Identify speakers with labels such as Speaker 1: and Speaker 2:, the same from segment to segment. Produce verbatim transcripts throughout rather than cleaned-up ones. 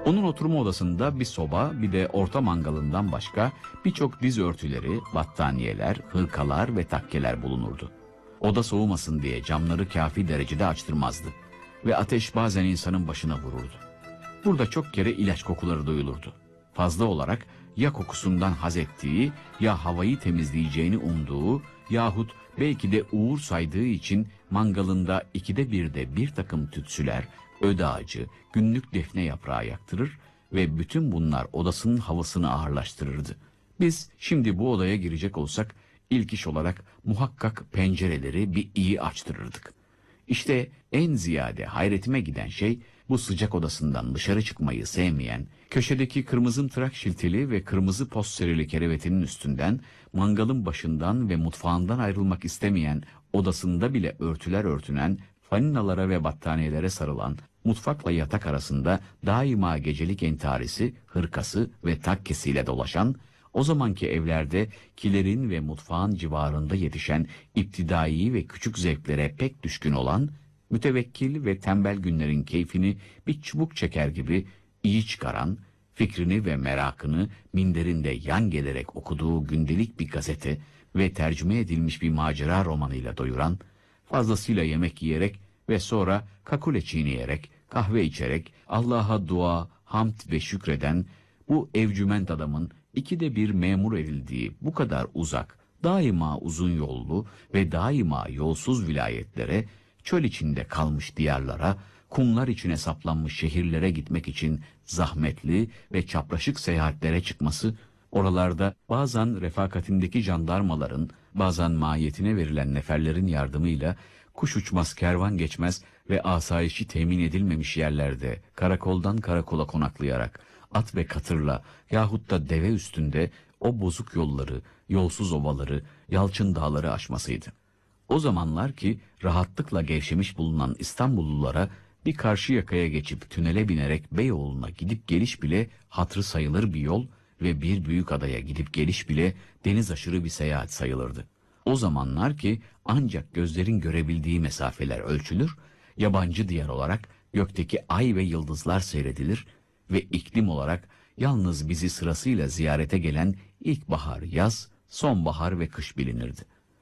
Speaker 1: Onun oturma odasında bir soba, bir de orta mangalından başka birçok diz örtüleri, battaniyeler, hırkalar ve takkeler bulunurdu. Oda soğumasın diye camları kafi derecede açtırmazdı ve ateş bazen insanın başına vururdu. Burada çok kere ilaç kokuları duyulurdu. Fazla olarak ya kokusundan haz ettiği, ya havayı temizleyeceğini umduğu yahut belki de uğur saydığı için mangalında ikide birde bir takım tütsüler, öde ağacı, günlük defne yaprağı yaktırır ve bütün bunlar odasının havasını ağırlaştırırdı. Biz şimdi bu odaya girecek olsak ilk iş olarak muhakkak pencereleri bir iyi açtırırdık. İşte en ziyade hayretime giden şey bu sıcak odasından dışarı çıkmayı sevmeyen, köşedeki kırmızı tırak şilteli ve kırmızı post serili kerevetinin üstünden, mangalın başından ve mutfağından ayrılmak istemeyen, odasında bile örtüler örtünen, faninalara ve battaniyelere sarılan, mutfakla yatak arasında daima gecelik entarisi, hırkası ve takkesiyle dolaşan, o zamanki evlerde kilerin ve mutfağın civarında yetişen iptidai ve küçük zevklere pek düşkün olan, mütevekkil ve tembel günlerin keyfini bir çubuk çeker gibi iyi çıkaran, fikrini ve merakını minderinde yan gelerek okuduğu gündelik bir gazete ve tercüme edilmiş bir macera romanıyla doyuran, fazlasıyla yemek yiyerek ve sonra kakule çiğneyerek, kahve içerek, Allah'a dua, hamd ve şükreden bu evcüment adamın ikide bir memur edildiği bu kadar uzak, daima uzun yollu ve daima yolsuz vilayetlere, çöl içinde kalmış diyarlara, kumlar içine saplanmış şehirlere gitmek için zahmetli ve çapraşık seyahatlere çıkması, oralarda bazen refakatindeki jandarmaların, bazen mahiyetine verilen neferlerin yardımıyla kuş uçmaz kervan geçmez ve asayişi temin edilmemiş yerlerde karakoldan karakola konaklayarak at ve katırla yahut da deve üstünde o bozuk yolları, yolsuz ovaları, yalçın dağları aşmasıydı. O zamanlar ki rahatlıkla gevşemiş bulunan İstanbullulara bir karşı yakaya geçip tünele binerek Beyoğlu'na gidip geliş bile hatırı sayılır bir yol ve bir büyük adaya gidip geliş bile deniz aşırı bir seyahat sayılırdı. O zamanlar ki ancak gözlerin görebildiği mesafeler ölçülür, yabancı diyar olarak gökteki ay ve yıldızlar seyredilir ve iklim olarak yalnız bizi sırasıyla ziyarete gelen ilkbahar, yaz, sonbahar ve kış bilinirdi.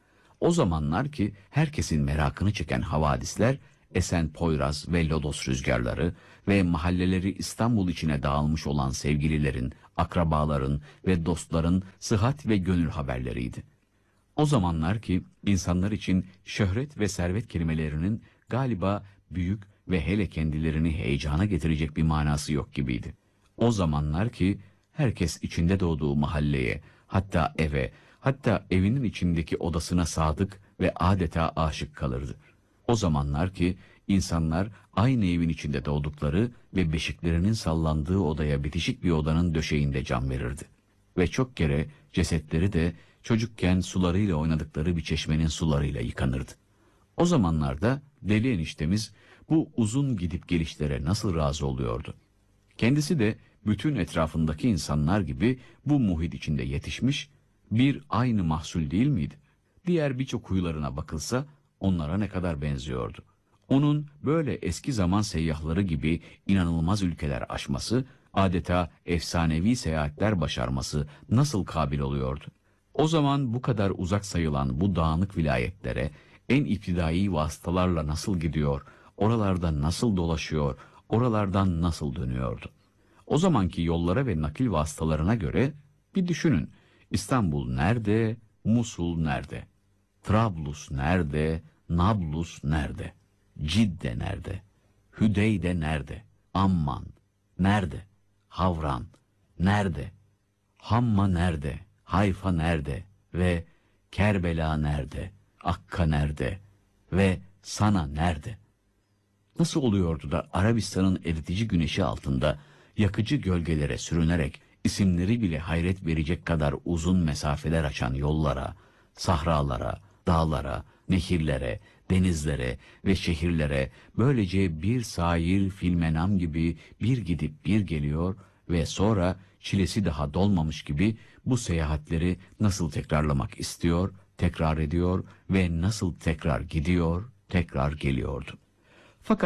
Speaker 1: O zamanlar ki herkesin merakını çeken havadisler, esen Poyraz ve Lodos rüzgarları ve mahalleleri İstanbul içine dağılmış olan sevgililerin, akrabaların ve dostların sıhhat ve gönül haberleriydi. O zamanlar ki insanlar için şöhret ve servet kelimelerinin galiba büyük ve hele kendilerini heyecana getirecek bir manası yok gibiydi. O zamanlar ki herkes içinde doğduğu mahalleye, hatta eve, hatta evinin içindeki odasına sadık ve adeta aşık kalırdı. O zamanlar ki insanlar aynı evin içinde doğdukları ve beşiklerinin sallandığı odaya bitişik bir odanın döşeğinde can verirdi. Ve çok kere cesetleri de çocukken sularıyla oynadıkları bir çeşmenin sularıyla yıkanırdı. O zamanlarda deli eniştemiz bu uzun gidip gelişlere nasıl razı oluyordu? Kendisi de bütün etrafındaki insanlar gibi bu muhit içinde yetişmiş bir aynı mahsul değil miydi? Diğer birçok huylarına bakılsa onlara ne kadar benziyordu. Onun böyle eski zaman seyyahları gibi inanılmaz ülkeler aşması, adeta efsanevi seyahatler başarması nasıl kabil oluyordu? O zaman bu kadar uzak sayılan bu dağınık vilayetlere en iptidai vasıtalarla nasıl gidiyor, oralarda nasıl dolaşıyor, oralardan nasıl dönüyordu? O zamanki yollara ve nakil vasıtalarına göre bir düşünün. İstanbul nerede, Musul nerede? Trablus nerede, Nablus nerede? Cidde nerede? Hüdeyde nerede? Amman nerede? Havran nerede? Hamma nerede? Hayfa nerede? Ve Kerbela nerede? Akka nerede? Ve Sana nerede? Nasıl oluyordu da Arabistan'ın eritici güneşi altında yakıcı gölgelere sürünerek isimleri bile hayret verecek kadar uzun mesafeler açan yollara, sahralara, dağlara, nehirlere, denizlere ve şehirlere böylece bir sair filmenam gibi bir gidip bir geliyor ve sonra çilesi daha dolmamış gibi bu seyahatleri nasıl tekrarlamak istiyor, tekrar ediyor ve nasıl tekrar gidiyor, tekrar geliyordu. Fakat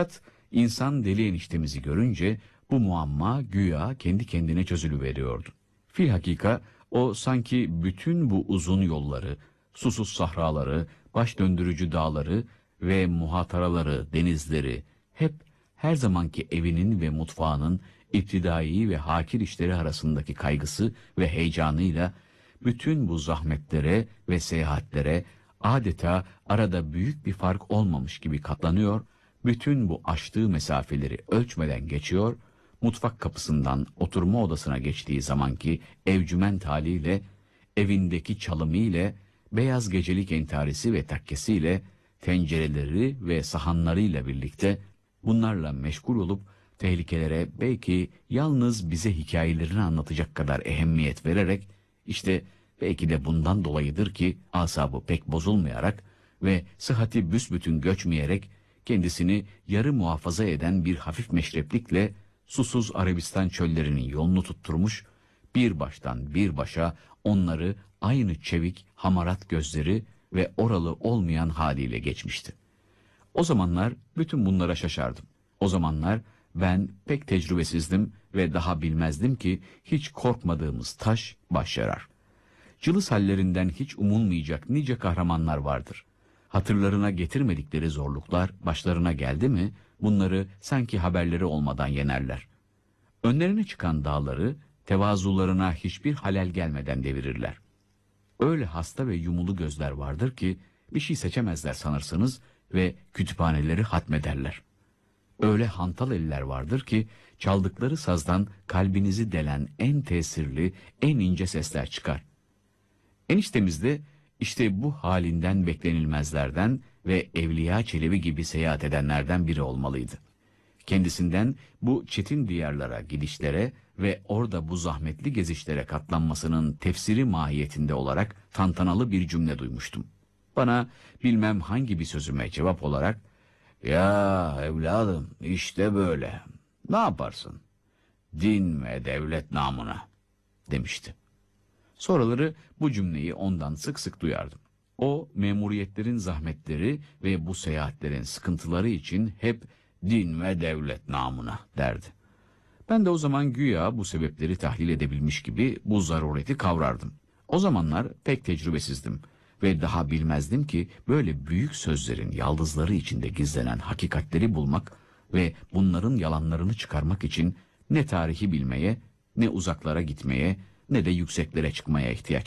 Speaker 1: İnsan deli eniştemizi görünce bu muamma güya kendi kendine çözülüveriyordu. Filhakika o sanki bütün bu uzun yolları, susuz sahraları, baş döndürücü dağları ve muhataraları, denizleri hep her zamanki evinin ve mutfağının iptidai ve hakir işleri arasındaki kaygısı ve heyecanıyla bütün bu zahmetlere ve seyahatlere adeta arada büyük bir fark olmamış gibi katlanıyor, bütün bu aştığı mesafeleri ölçmeden geçiyor, mutfak kapısından oturma odasına geçtiği zamanki evcüment haliyle, evindeki çalımıyla, beyaz gecelik entarisi ve takkesiyle, tencereleri ve sahanlarıyla birlikte bunlarla meşgul olup tehlikelere belki yalnız bize hikayelerini anlatacak kadar ehemmiyet vererek, işte belki de bundan dolayıdır ki asabı pek bozulmayarak ve sıhhati büsbütün göçmeyerek kendisini yarı muhafaza eden bir hafif meşreplikle susuz Arabistan çöllerinin yolunu tutturmuş, bir baştan bir başa onları aynı çevik, hamarat gözleri ve oralı olmayan haliyle geçmişti. O zamanlar bütün bunlara şaşardım. O zamanlar ben pek tecrübesizdim ve daha bilmezdim ki hiç korkmadığımız taş baş yarar. Cılız hallerinden hiç umulmayacak nice kahramanlar vardır. Hatırlarına getirmedikleri zorluklar başlarına geldi mi, bunları sanki haberleri olmadan yenerler. Önlerine çıkan dağları, tevazularına hiçbir halel gelmeden devirirler. Öyle hasta ve yumulu gözler vardır ki, bir şey seçemezler sanırsınız ve kütüphaneleri hatmederler. Öyle hantal eller vardır ki, çaldıkları sazdan kalbinizi delen en tesirli, en ince sesler çıkar. Eniştemiz de işte bu halinden beklenilmezlerden ve Evliya Çelebi gibi seyahat edenlerden biri olmalıydı. Kendisinden bu çetin diyarlara gidişlere ve orada bu zahmetli gezişlere katlanmasının tefsiri mahiyetinde olarak tantanalı bir cümle duymuştum. Bana bilmem hangi bir sözüme cevap olarak, "Ya evladım, işte böyle. Ne yaparsın? Din ve devlet namına," demişti. Sonraları bu cümleyi ondan sık sık duyardım. O memuriyetlerin zahmetleri ve bu seyahatlerin sıkıntıları için hep din ve devlet namına derdi. Ben de o zaman güya bu sebepleri tahlil edebilmiş gibi bu zarureti kavrardım. O zamanlar pek tecrübesizdim ve daha bilmezdim ki böyle büyük sözlerin yaldızları içinde gizlenen hakikatleri bulmak ve bunların yalanlarını çıkarmak için ne tarihi bilmeye, ne uzaklara gitmeye, ne de yükseklere çıkmaya ihtiyaç